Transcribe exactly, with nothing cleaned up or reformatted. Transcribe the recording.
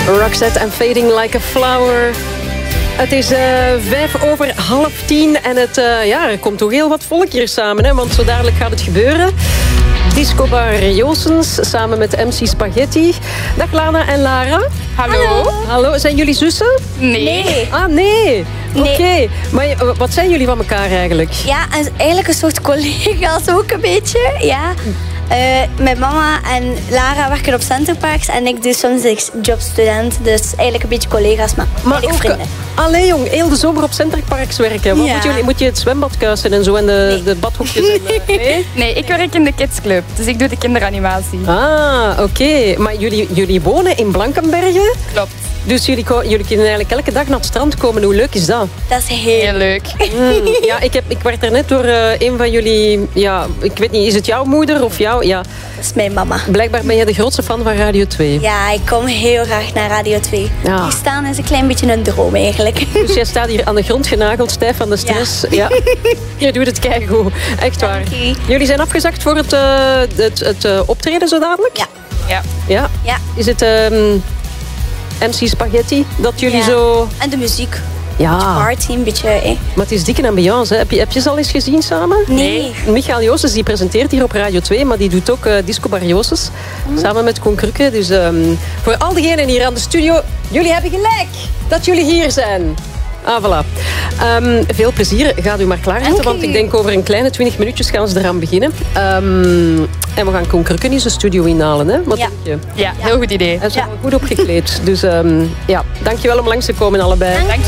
Roxette en Fading Like a Flower. Het is uh, vijf over half tien en het, uh, ja, er komt toch heel wat volk hier samen. Hè, want zo dadelijk gaat het gebeuren. Discobar Joosens samen met M C Spaghetti. Dag Lana en Lara. Hallo. Hallo. Hallo. Zijn jullie zussen? Nee. Nee. Ah, nee. Nee. Oké. Okay. Maar uh, wat zijn jullie van elkaar eigenlijk? Ja, en eigenlijk een soort collega's ook een beetje. Ja. Uh, mijn mama en Lara werken op Centerparks en ik doe soms jobstudent. Dus eigenlijk een beetje collega's, maar, maar ook, vrienden. Allee jong, heel de zomer op Centerparks werken. Wat Ja. moet, jullie, moet je het zwembad kuisen en zo en de, nee. de badhoekjes? En, uh, nee? Nee, ik werk in de kidsclub, dus ik doe de kinderanimatie. Ah, oké. Okay. Maar jullie, jullie wonen in Blankenberge? Klopt. Dus jullie, jullie kunnen eigenlijk elke dag naar het strand komen. Hoe leuk is dat? Dat is heel, heel leuk. Mm, ja, ik, heb, ik werd er net door uh, een van jullie... Ja, ik weet niet, is het jouw moeder of jou? Ja. Dat is mijn mama. Blijkbaar ben je de grootste fan van Radio twee. Ja, ik kom heel graag naar Radio twee. Ja. Hier staan is een klein beetje een droom eigenlijk. Dus jij staat hier aan de grond genageld, stijf van de stress. Ja. Ja. Je doet het keigoed. Echt waar. Dank u. Jullie zijn afgezakt voor het, uh, het, het uh, optreden zo dadelijk? Ja. Ja. Ja? Ja. Is het um, M C Spaghetti dat jullie Ja. zo... En de muziek. Ja. Party, een beetje... Eh. Maar het is dikke ambiance. Hè. Heb, je, heb je ze al eens gezien samen? Nee. Michael Joosses die presenteert hier op Radio twee, maar die doet ook uh, Discobar Joosses. Mm. Samen met Koen Krukke. Dus um, voor al diegenen hier aan de studio, jullie hebben gelijk dat jullie hier zijn. Ah, voilà. Um, veel plezier. Gaat u maar klaarzetten, want ik denk over een kleine twintig minuutjes gaan ze eraan beginnen. Um, en we gaan Koen Krukke in zijn studio inhalen. Hè? Wat ja. denk je? Ja, heel goed idee. Hij is ja. goed opgekleed. Dus um, ja, dankjewel om langs te komen allebei. Dank